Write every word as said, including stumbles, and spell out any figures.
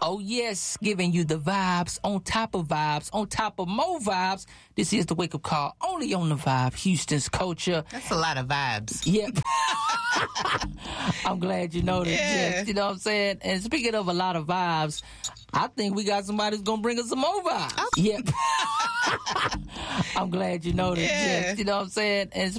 Oh, yes, giving you the vibes on top of vibes on top of more vibes. This is the Wake Up Call, only on the Vibe, Houston's culture. That's a lot of vibes. Yep. I'm glad you know that. Yeah. Yes, you know what I'm saying? And speaking of a lot of vibes, I think we got somebody who's going to bring us some more vibes. Oh. Yep. I'm glad you know that. Yeah. Yes, you know what I'm saying? And